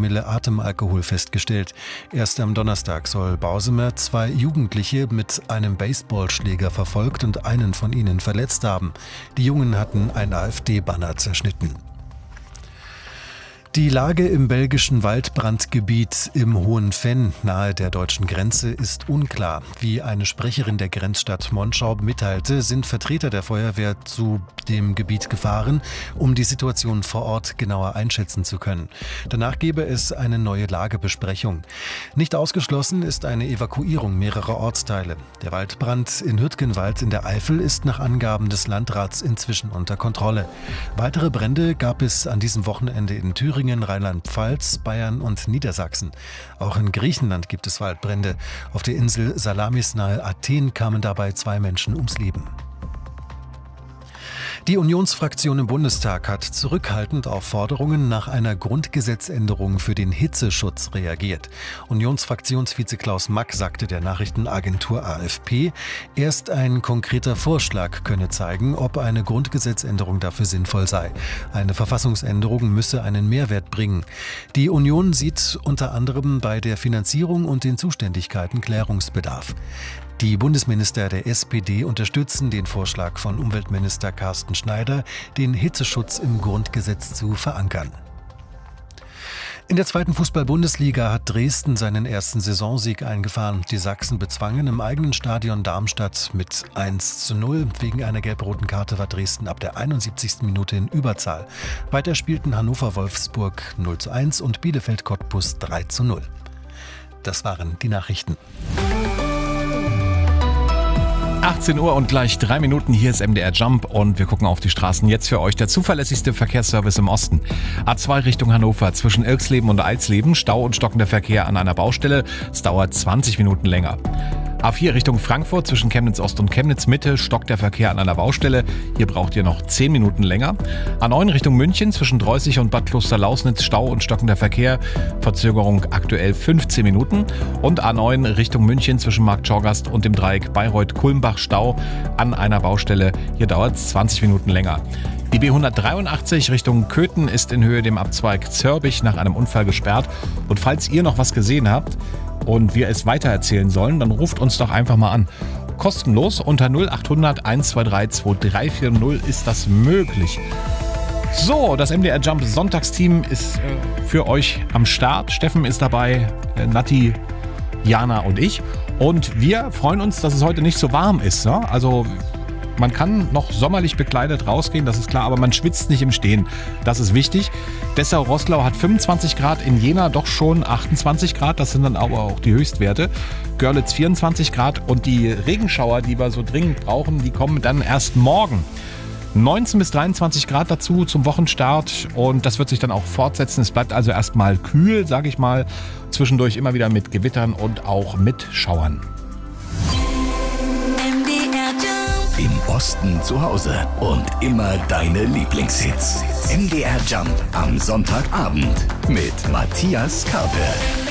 Promille Atemalkohol festgestellt. Erst am Donnerstag soll Bausemer 2 Jugendliche mit einem Baseballschläger verfolgt und einen von ihnen verletzt haben. Die Jungen hatten ein AfD-Banner zerschnitten. Die Lage im belgischen Waldbrandgebiet im Hohen Venn nahe der deutschen Grenze ist unklar. Wie eine Sprecherin der Grenzstadt Monschau mitteilte, sind Vertreter der Feuerwehr zu dem Gebiet gefahren, um die Situation vor Ort genauer einschätzen zu können. Danach gebe es eine neue Lagebesprechung. Nicht ausgeschlossen ist eine Evakuierung mehrerer Ortsteile. Der Waldbrand in Hürtgenwald in der Eifel ist nach Angaben des Landrats inzwischen unter Kontrolle. Weitere Brände gab es an diesem Wochenende in Thüringen, Rheinland-Pfalz, Bayern und Niedersachsen. Auch in Griechenland gibt es Waldbrände. Auf der Insel Salamis nahe Athen kamen dabei 2 Menschen ums Leben. Die Unionsfraktion im Bundestag hat zurückhaltend auf Forderungen nach einer Grundgesetzänderung für den Hitzeschutz reagiert. Unionsfraktionsvize Klaus Mack sagte der Nachrichtenagentur AFP, erst ein konkreter Vorschlag könne zeigen, ob eine Grundgesetzänderung dafür sinnvoll sei. Eine Verfassungsänderung müsse einen Mehrwert bringen. Die Union sieht unter anderem bei der Finanzierung und den Zuständigkeiten Klärungsbedarf. Die Bundesminister der SPD unterstützen den Vorschlag von Umweltminister Carsten Schneider, den Hitzeschutz im Grundgesetz zu verankern. In der 2. Fußball-Bundesliga hat Dresden seinen ersten Saisonsieg eingefahren. Die Sachsen bezwangen im eigenen Stadion Darmstadt mit 1:0. Wegen einer gelb-roten Karte war Dresden ab der 71. Minute in Überzahl. Weiter spielten Hannover-Wolfsburg 0:1 und Bielefeld-Cottbus 3:0. Das waren die Nachrichten. 18 Uhr und gleich 3 Minuten, hier ist MDR Jump und wir gucken auf die Straßen. Jetzt für euch der zuverlässigste Verkehrsservice im Osten. A2 Richtung Hannover, zwischen Ilksleben und Eilsleben, Stau und stockender Verkehr an einer Baustelle. Es dauert 20 Minuten länger. A4 Richtung Frankfurt, zwischen Chemnitz Ost und Chemnitz Mitte, stockt der Verkehr an einer Baustelle. Hier braucht ihr noch 10 Minuten länger. A9 Richtung München, zwischen Dreußig und Bad Klosterlausnitz, Stau und stockender Verkehr. Verzögerung aktuell 15 Minuten. Und A9 Richtung München, zwischen Marktschorgast und dem Dreieck Bayreuth-Kulmbach, Stau an einer Baustelle. Hier dauert es 20 Minuten länger. Die B183 Richtung Köthen ist in Höhe dem Abzweig Zörbich nach einem Unfall gesperrt. Und falls ihr noch was gesehen habt und wir es weitererzählen sollen, dann ruft uns doch einfach mal an. Kostenlos unter 0800 123 2340 ist das möglich. So, das MDR Jump Sonntagsteam ist für euch am Start. Steffen ist dabei, Nati, Jana und ich. Und wir freuen uns, dass es heute nicht so warm ist. Ne? Also man kann noch sommerlich bekleidet rausgehen, das ist klar, aber man schwitzt nicht im Stehen. Das ist wichtig. Dessau-Roßlau hat 25 Grad, in Jena doch schon 28 Grad, das sind dann aber auch die Höchstwerte. Görlitz 24 Grad und die Regenschauer, die wir so dringend brauchen, die kommen dann erst morgen. 19 bis 23 Grad dazu zum Wochenstart und das wird sich dann auch fortsetzen. Es bleibt also erstmal kühl, sage ich mal, zwischendurch immer wieder mit Gewittern und auch mit Schauern. Im Osten zu Hause und immer deine Lieblingshits. MDR Jump am Sonntagabend mit Matthias Karpe.